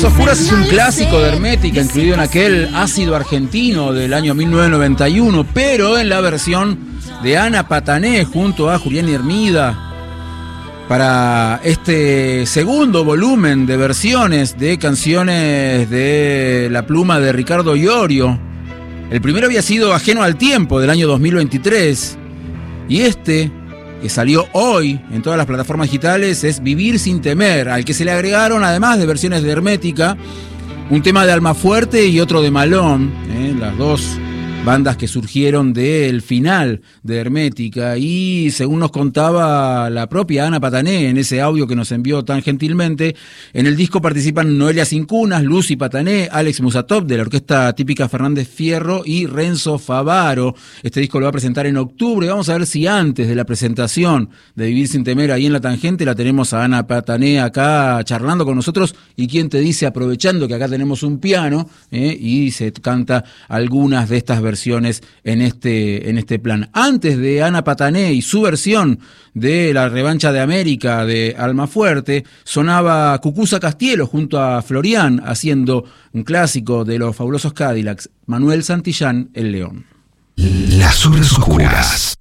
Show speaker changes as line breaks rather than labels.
Oscuras es un clásico de Hermética, incluido en aquel Ácido Argentino del año 1991, pero en la versión de Ana Patané junto a Julián Hermida, para este segundo volumen de versiones de canciones de la pluma de Ricardo Iorio. El primero había sido Ajeno al Tiempo, del año 2023, y este, que salió hoy en todas las plataformas digitales, es Vivir sin temer, al que se le agregaron, además de versiones de Hermética, un tema de Almafuerte y otro de Malón, las dos bandas que surgieron del final de Hermética. Y según nos contaba la propia Ana Patané en ese audio que nos envió tan gentilmente, en el disco participan Noelia Cincunas, Lucy Patané, Alex Musatov de la orquesta típica Fernández Fierro y Renzo Favaro. Este disco lo va a presentar en octubre. Vamos a ver si antes de la presentación de Vivir sin temer ahí en La Tangente la tenemos a Ana Patané acá charlando con nosotros. Y quién te dice, aprovechando que acá tenemos un piano y se canta algunas de estas versiones en este plan. Antes de Ana Patané y su versión de La Revancha de América de Almafuerte, sonaba Cucuza Castielo junto a Florian haciendo un clásico de los fabulosos Cadillacs, Manuel Santillán, El León.
Las horas oscuras.